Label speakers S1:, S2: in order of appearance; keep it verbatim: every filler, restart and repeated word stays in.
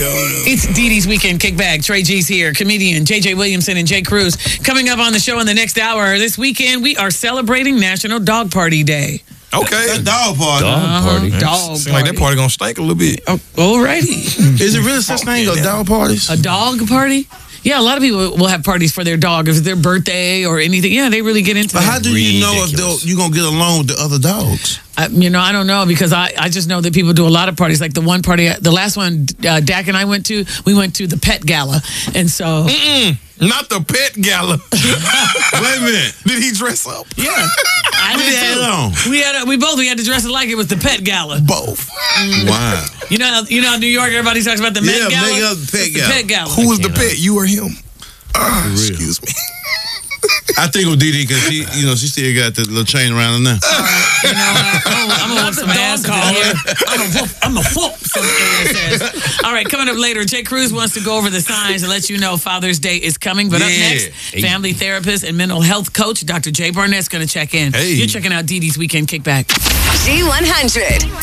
S1: It's Dee Dee's Weekend Kickback. Trey G's here, comedian J J Williamson and Jay Cruz. Coming up on the show in the next hour, this weekend we are celebrating National Dog Party Day.
S2: Okay.
S3: That dog party.
S2: Dog
S1: Uh-huh.
S2: party.
S1: Dog
S2: Seems like that party gonna stink a little bit.
S1: Oh, alrighty.
S3: Is it really such thing as dog parties?
S1: A dog party? Yeah, a lot of people will have parties for their dog if it's their birthday or anything. Yeah, they really get into
S3: But
S1: that.
S3: how do you know if they'll- you gonna get along with the other dogs?
S1: I, you know, I don't know because I, I just know that people do a lot of parties. Like the one party, the last one uh, Dak and I went to, we went to the Pet Gala. And so...
S2: Mm-mm, not the Pet Gala.
S3: Wait a minute.
S2: Did he dress up?
S1: Yeah. I
S3: What
S1: did
S3: did they
S1: too.
S3: have on?
S1: We had a, we both we had to dress it like it was the Pet Gala.
S2: Both.
S3: Wow.
S1: You know, you know, New York. Everybody talks about the
S3: Yeah,
S1: Met Gala.
S3: make up the Pet
S1: It's the
S3: Gala.
S1: Pet Gala.
S2: Who was the pet? You or him? Uh, excuse me.
S3: I think with Dee Dee because she, you know, she still got the little chain around her now.
S1: You know, I'm gonna, I'm gonna whoop some ass. I'm gonna whoop, I'm gonna whoop some ass. All right, coming up later, Jay Cruz wants to go over the signs and let you know Father's Day is coming. But up
S3: Yeah.
S1: next, family therapist and mental health coach Doctor Jay Barnett's going to check in.
S2: Hey.
S1: You're checking out Dee Dee's Weekend Kickback.
S4: G one hundred.